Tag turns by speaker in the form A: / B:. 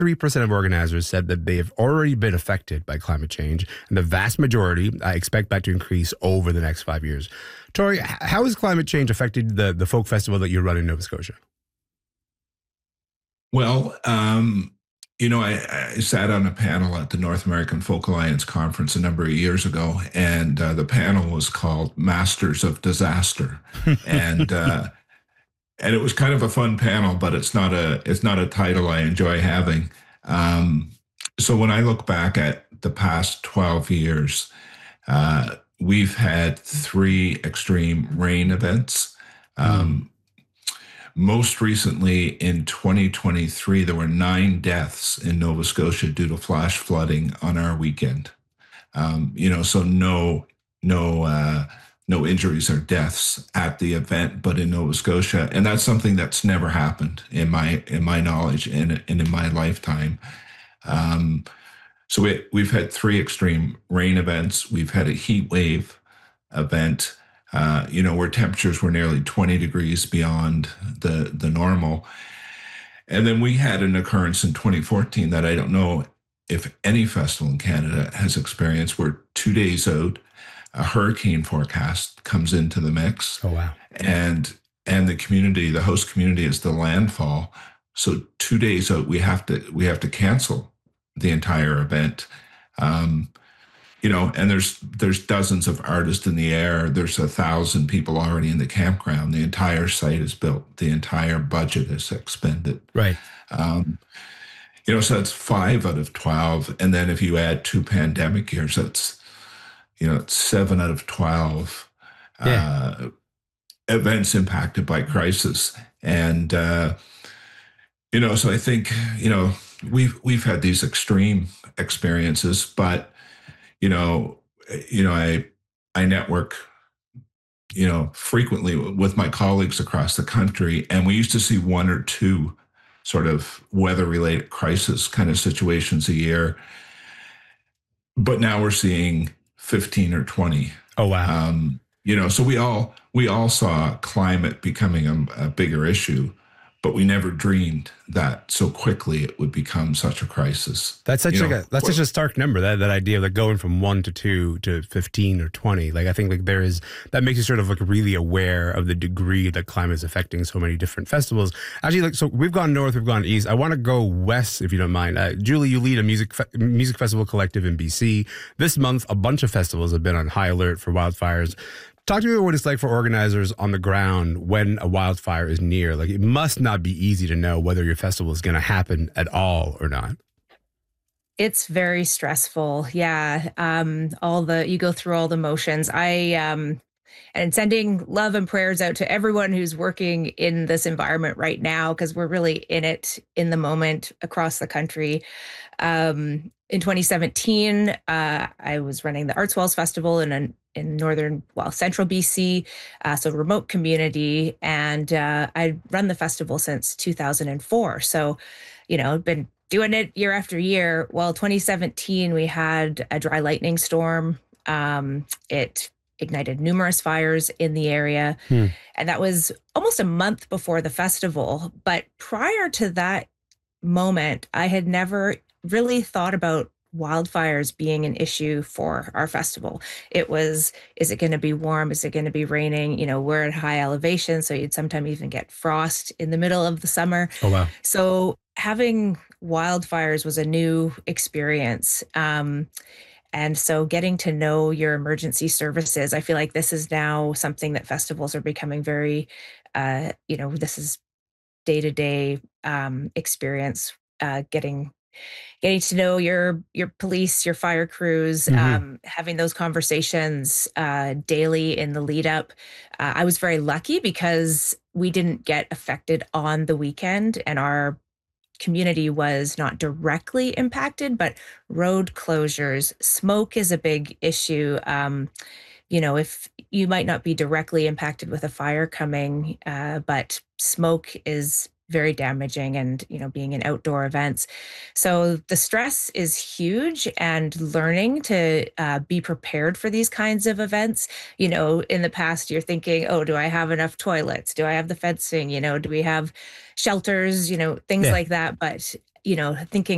A: 83% of organizers said that they have already been affected by climate change, and the vast majority expect that to increase over the next 5 years. Tori, how has climate change affected the folk festival that you run in Nova Scotia?
B: Well, I sat on a panel at the North American Folk Alliance conference a number of years ago, and the panel was called Masters of Disaster, and and it was kind of a fun panel, but it's not a title I enjoy having. So when I look back at the past 12 years, we've had 3 extreme rain events. Most recently in 2023, there were 9 deaths in Nova Scotia due to flash flooding on our weekend. So no injuries or deaths at the event, but in Nova Scotia, and that's something that's never happened in my knowledge and in my lifetime. So we've had 3 extreme rain events. We've had a heat wave event. Where temperatures were nearly 20 degrees beyond the normal. And then we had an occurrence in 2014 that I don't know if any festival in Canada has experienced, where 2 days out, a hurricane forecast comes into the mix.
A: Oh, wow.
B: And the host community is the landfall. So 2 days out, we have to cancel the entire event. And there's dozens of artists in the air. There's 1,000 people already in the campground. The entire site is built. The entire budget is expended.
A: Right.
B: So that's 5 out of 12. And then if you add 2 pandemic years, that's, it's 7 out of 12 events impacted by crisis. And, so I think, we've had these extreme experiences, but I network, frequently with my colleagues across the country, and we used to see 1 or 2 sort of weather-related crisis kind of situations a year, but now we're seeing 15 or 20.
A: Oh, wow.
B: So we all saw climate becoming a bigger issue, but we never dreamed that so quickly it would become such a crisis.
A: That's such a stark number. That idea of going from 1 to 2 to 15 or 20. I think that makes you sort of really aware of the degree that climate is affecting so many different festivals. Actually, so we've gone north, we've gone east. I want to go west, if you don't mind. Julie, you lead a music festival collective in BC. This month, a bunch of festivals have been on high alert for wildfires. Talk to me about what it's like for organizers on the ground when a wildfire is near. It must not be easy to know whether your festival is going to happen at all or not.
C: It's very stressful. Yeah. You go through all the motions. And sending love and prayers out to everyone who's working in this environment right now, because we're really in it in the moment across the country. In 2017, I was running the Arts Wells Festival in central BC, so remote community, and I'd run the festival since 2004. So, been doing it year after year. Well, 2017, we had a dry lightning storm. It ignited numerous fires in the area, and that was almost a month before the festival. But prior to that moment, I had never really thought about wildfires being an issue for our festival. It was, is it going to be warm? Is it going to be raining? We're at high elevation, so you'd sometimes even get frost in the middle of the summer.
A: Oh, wow.
C: So having wildfires was a new experience. And so getting to know your emergency services, I feel like this is now something that festivals are becoming very, this is day-to-day experience, getting to know your police, your fire crews, having those conversations daily in the lead up. I was very lucky because we didn't get affected on the weekend, and our community was not directly impacted, but road closures, smoke is a big issue. If you might not be directly impacted with a fire coming, but smoke is very damaging, and being in outdoor events. So the stress is huge, and learning to be prepared for these kinds of events. In the past, you're thinking, oh, do I have enough toilets? Do I have the fencing? Do we have shelters? Things like that. But thinking